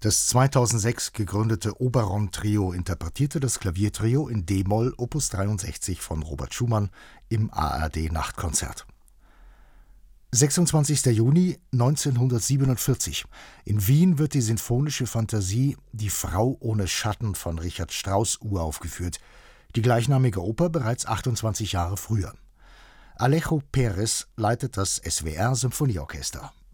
Das 2006 gegründete Oberon-Trio interpretierte das Klaviertrio in d-Moll Opus 63 von Robert Schumann im ARD-Nachtkonzert. 26. Juni 1947. In Wien wird die sinfonische Fantasie »Die Frau ohne Schatten« von Richard Strauss uraufgeführt, die gleichnamige Oper bereits 28 Jahre früher. Alejo Pérez leitet das SWR Symphonieorchester.